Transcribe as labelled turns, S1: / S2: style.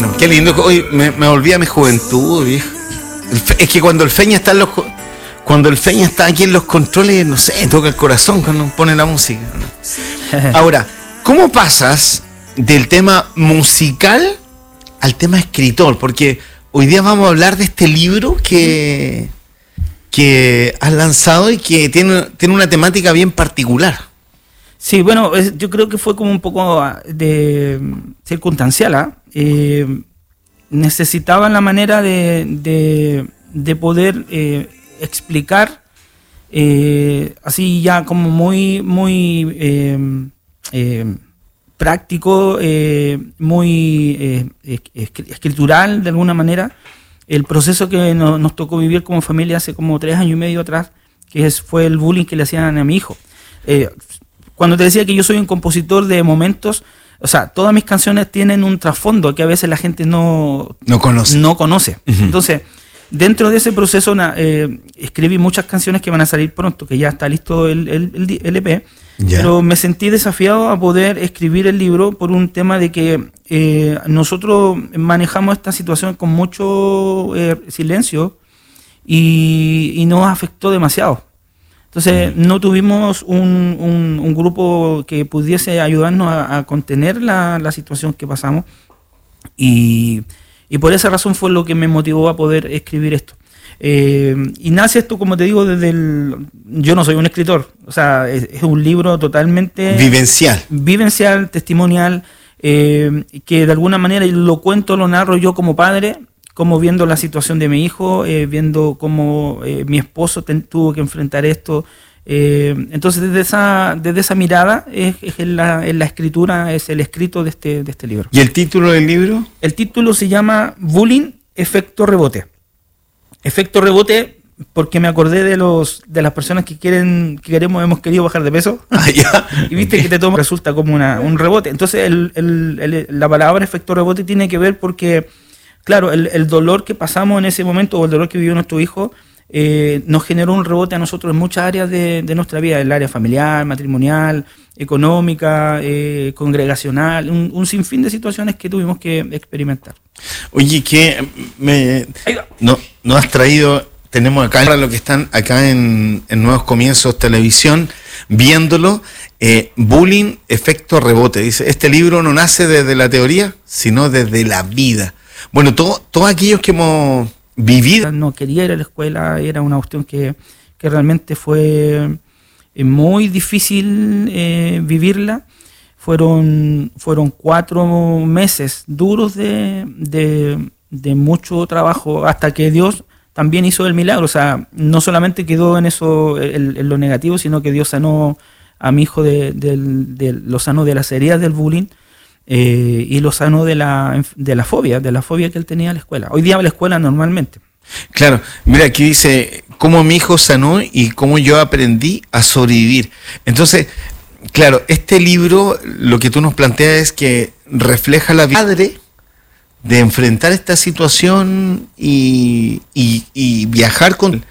S1: bueno, qué lindo. Hoy me volví a mi juventud, viejo. Es que cuando el Feña está aquí en los controles, no sé, toca el corazón cuando pone la música, ¿no? Ahora, ¿cómo pasas del tema musical al tema escritor? Porque hoy día vamos a hablar de este libro que has lanzado y que tiene una temática bien particular.
S2: Sí, bueno, yo creo que fue como un poco de circunstancial, necesitaban la manera de poder explicar así ya como muy práctico, muy escritural de alguna manera, el proceso que nos tocó vivir como familia hace como 3 años y medio atrás, fue el bullying que le hacían a mi hijo. Cuando te decía que yo soy un compositor de momentos, o sea, todas mis canciones tienen un trasfondo que a veces la gente no conoce. Uh-huh. Entonces, dentro de ese proceso escribí muchas canciones que van a salir pronto, que ya está listo el EP, yeah. Pero me sentí desafiado a poder escribir el libro por un tema de que nosotros manejamos esta situación con mucho silencio y nos afectó demasiado. Entonces no tuvimos un grupo que pudiese ayudarnos a contener la situación que pasamos y por esa razón fue lo que me motivó a poder escribir esto. Y nace esto, como te digo, yo no soy un escritor, o sea, es un libro totalmente vivencial, testimonial, que de alguna manera lo narro yo como padre, como viendo la situación de mi hijo, viendo cómo mi esposo tuvo que enfrentar esto. Entonces desde esa mirada es la escritura, es el escrito de este libro.
S1: ¿Y el título del libro?
S2: El título se llama Bullying, Efecto Rebote. Efecto rebote porque me acordé de las personas hemos querido bajar de peso.
S1: Ya.
S2: Y viste que resulta como un rebote. Entonces la palabra efecto rebote tiene que ver porque, claro, el dolor que pasamos en ese momento o el dolor que vivió nuestro hijo nos generó un rebote a nosotros en muchas áreas de nuestra vida, el área familiar, matrimonial, económica, congregacional, un sinfín de situaciones que tuvimos que experimentar.
S1: Oye, nos has traído, tenemos acá para los que están acá en Nuevos Comienzos Televisión, viéndolo, Bullying, Efecto Rebote. Dice, este libro no nace desde la teoría, sino desde la vida. Bueno, todos aquellos que hemos vivido.
S2: No quería ir a la escuela, era una cuestión que realmente fue muy difícil vivirla. Fueron 4 meses duros de mucho trabajo hasta que Dios también hizo el milagro. O sea, no solamente quedó en eso, en lo negativo, sino que Dios sanó a mi hijo lo sanó de las heridas del bullying y lo sanó de la fobia que él tenía a la escuela. Hoy día va a la escuela normalmente.
S1: Claro, mira, aquí dice cómo mi hijo sanó y cómo yo aprendí a sobrevivir. Entonces, claro, este libro lo que tú nos planteas es que refleja la vida de enfrentar esta situación y viajar con